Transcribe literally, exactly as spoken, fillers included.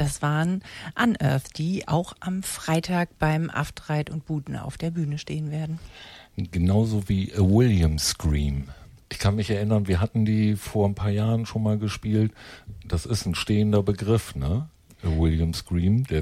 Das waren Unearth, die auch am Freitag beim Aftreit und Buten auf der Bühne stehen werden. Genauso wie A William Scream. Ich kann mich erinnern, wir hatten die vor ein paar Jahren schon mal gespielt. Das ist ein stehender Begriff, ne? A William Scream, der